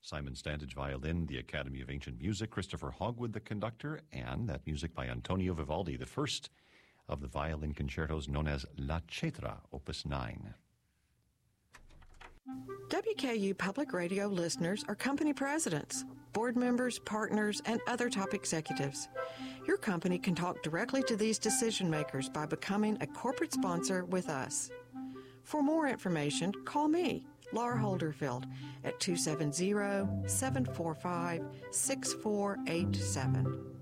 Simon Standage violin, the Academy of Ancient Music, Christopher Hogwood the conductor, and that music by Antonio Vivaldi, the first of the violin concertos known as La Cetra, Opus 9. WKU Public Radio listeners are company presidents, board members, partners, and other top executives. Your company can talk directly to these decision makers by becoming a corporate sponsor with us. For more information, call me, Laura Holderfield, at 270-745-6487.